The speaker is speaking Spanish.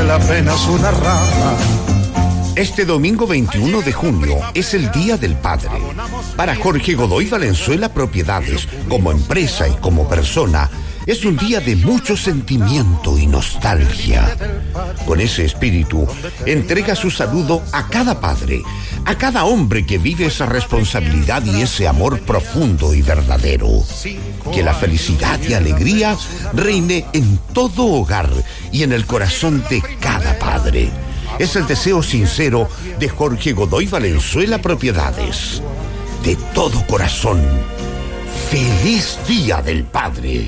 vale apenas una rama. Este domingo 21 de junio es el Día del Padre. Para Jorge Godoy Valenzuela Propiedades, como empresa y como persona, es un día de mucho sentimiento y nostalgia. Con ese espíritu, entrega su saludo a cada padre, a cada hombre que vive esa responsabilidad y ese amor profundo y verdadero. Que la felicidad y alegría reine en todo hogar y en el corazón de cada padre. Es el deseo sincero de Jorge Godoy Valenzuela Propiedades. De todo corazón, ¡feliz Día del Padre!